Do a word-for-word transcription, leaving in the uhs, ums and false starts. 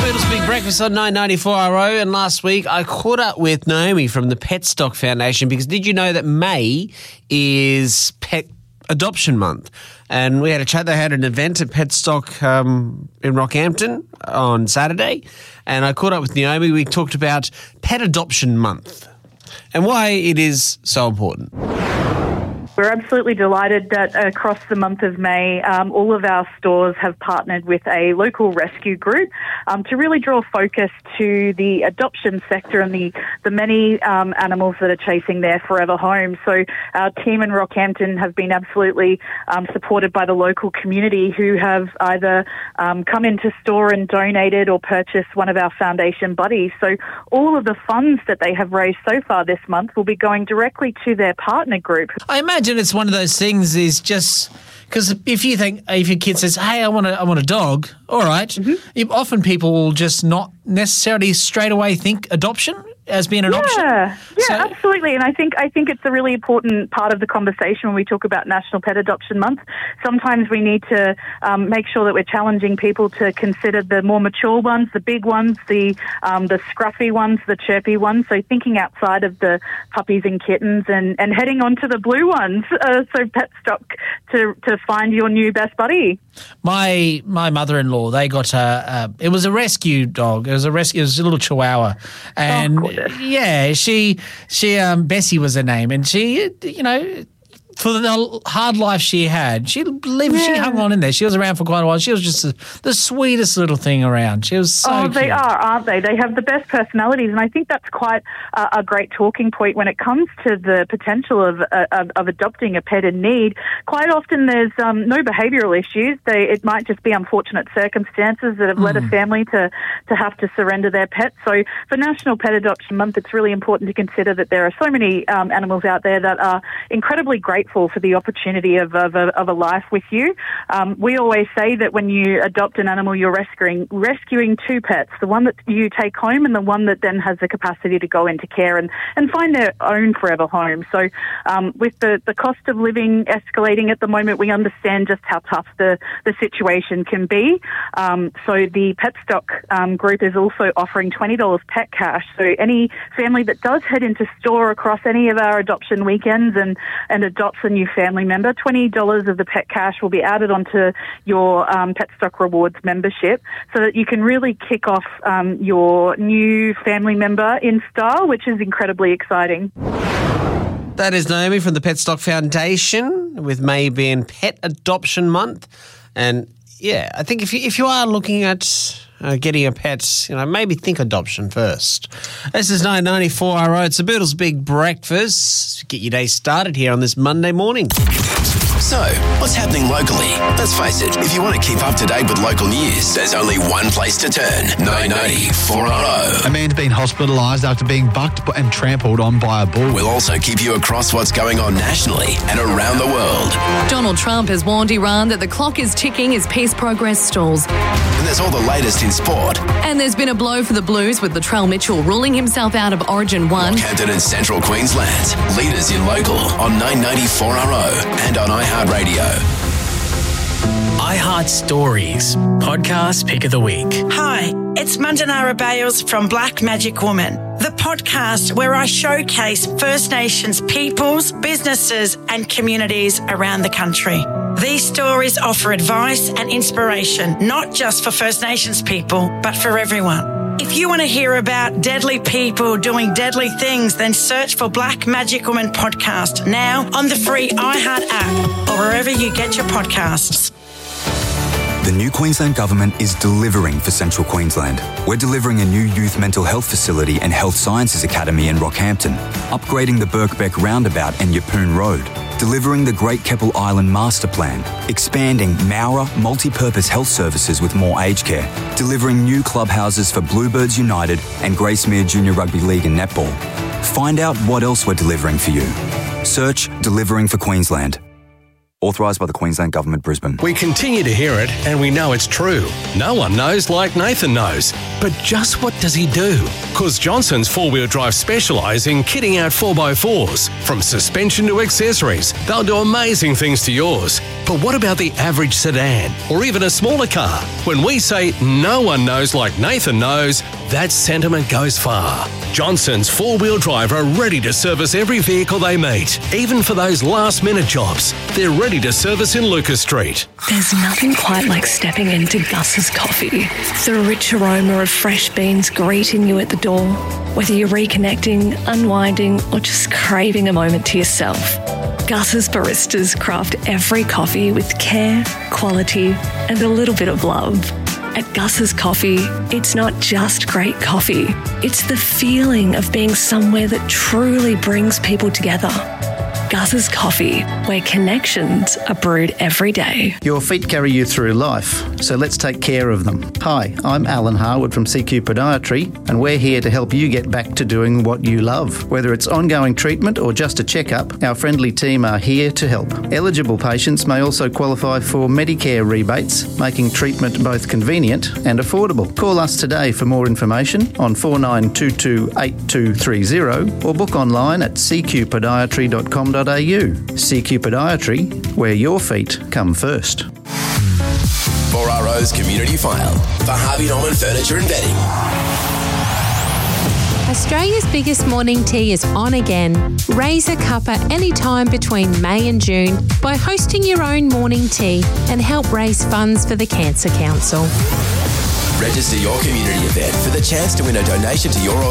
Beatles Big Breakfast on nine ninety-four R O, and last week I caught up with Naomi from the Petstock Foundation because did you know that May is Pet Adoption Month? And we had a chat. They had an event at Petstock um, in Rockhampton on Saturday, and I caught up with Naomi. We talked about Pet Adoption Month and why it is so important. We're absolutely delighted that across the month of May, um, all of our stores have partnered with a local rescue group um, to really draw focus to the adoption sector and the, the many um, animals that are chasing their forever home. So our team in Rockhampton have been absolutely um, supported by the local community who have either um, come into store and donated or purchased one of our foundation buddies. So all of the funds that they have raised so far this month will be going directly to their partner group. I imagine it's one of those things is just because if you think, if your kid says, hey, I want a, I want a dog, all right, Mm-hmm. you, often people will just not necessarily straight away think adoption as being an yeah, option. Yeah, So- absolutely. And I think I think it's a really important part of the conversation when we talk about National Pet Adoption Month. Sometimes we need to um, make sure that we're challenging people to consider the more mature ones, the big ones, the um, the scruffy ones, the chirpy ones. So thinking outside of the puppies and kittens and, and heading on to the blue ones. Uh, so Petstock to to find your new best buddy. My my mother-in-law, they got a, a it was a rescue dog. It was a rescue. It was a little Chihuahua, and Oh, gorgeous. yeah, she she um Bessie was her name, and she you know. For the hard life she had, she lived. She Yeah. hung on in there. She was around for quite a while. She was just the, the sweetest little thing around. She was so Oh, cute. they are, aren't they? They have the best personalities, and I think that's quite uh, a great talking point when it comes to the potential of uh, of, of adopting a pet in need. Quite often, there's um, no behavioural issues. They, it might just be unfortunate circumstances that have led a family to to have to surrender their pet. So, for National Pet Adoption Month, it's really important to consider that there are so many um, animals out there that are incredibly grateful for the opportunity of, of, a, of a life with you. Um, we always say that when you adopt an animal, you're rescuing rescuing two pets, the one that you take home and the one that then has the capacity to go into care and, and find their own forever home. So um, with the, the cost of living escalating at the moment, we understand just how tough the, the situation can be. Um, so the Petstock um, group is also offering twenty dollars pet cash. So any family that does head into store across any of our adoption weekends and, and adopt a new family member, twenty dollars of the pet cash will be added onto your um, Petstock Rewards membership so that you can really kick off um, your new family member in style, which is incredibly exciting. That is Naomi from the Petstock Foundation with May being Pet Adoption Month. And yeah, I think if you, if you are looking at uh, getting a pet, you know, maybe think adoption first. This is nine ninety-four R O. It's the Beatles Big Breakfast. Get your day started here on this Monday morning. So, what's happening locally? Let's face it, if you want to keep up to date with local news, there's only one place to turn. nine ninety-four R O. A man's been hospitalised after being bucked and trampled on by a bull. We'll also keep you across what's going on nationally and around the world. Donald Trump has warned Iran that the clock is ticking as peace progress stalls. And there's all the latest in sport. And there's been a blow for the Blues with Latrell Mitchell ruling himself out of Origin one. Rockhampton and Central Queensland. Leaders in local on nine ninety-four R O and on iHeartRadio. iHeart Stories, podcast pick of the week. Hi, it's Mandanara Bales from Black Magic Woman, the podcast where I showcase First Nations peoples, businesses and communities around the country. These stories offer advice and inspiration, not just for First Nations people, but for everyone. If you want to hear about deadly people doing deadly things, then search for Black Magic Woman podcast now on the free iHeart app or wherever you get your podcasts. The new Queensland Government is delivering for Central Queensland. We're delivering a new youth mental health facility and health sciences academy in Rockhampton, upgrading the Birkbeck Roundabout and Yeppoon Road, delivering the Great Keppel Island Master Plan, expanding Mowra multi-purpose health services with more aged care, delivering new clubhouses for Bluebirds United and Gracemere Junior Rugby League and Netball. Find out what else we're delivering for you. Search Delivering for Queensland. Authorised by the Queensland Government, Brisbane. We continue to hear it, and we know it's true. No one knows like Nathan knows. But just what does he do? Because Johnson's four-wheel drive specialise in kitting out four by fours. From suspension to accessories, they'll do amazing things to yours. But what about the average sedan, or even a smaller car? When we say no one knows like Nathan knows, that sentiment goes far. Johnson's four-wheel drive are ready to service every vehicle they meet, even for those last-minute jobs. They're ready to service in Lucas Street. There's nothing quite like stepping into Gus's Coffee. The rich aroma of fresh beans greeting you at the door. Whether you're reconnecting, unwinding, or just craving a moment to yourself, Gus's baristas craft every coffee with care, quality, and a little bit of love. At Gus's Coffee, it's not just great coffee. It's the feeling of being somewhere that truly brings people together. Gus's Coffee, where connections are brewed every day. Your feet carry you through life, so let's take care of them. Hi, I'm Alan Harwood from C Q Podiatry, and we're here to help you get back to doing what you love. Whether it's ongoing treatment or just a checkup, our friendly team are here to help. Eligible patients may also qualify for Medicare rebates, making treatment both convenient and affordable. Call us today for more information on four nine two two, eight two three zero or book online at c q podiatry dot com dot a u. C Q Podiatry, where your feet come first. four R O's Community File for Harvey Norman Furniture and Bedding. Australia's biggest morning tea is on again. Raise a cuppa anytime between May and June by hosting your own morning tea and help raise funds for the Cancer Council. Register your community event for the chance to win a donation to your organisation.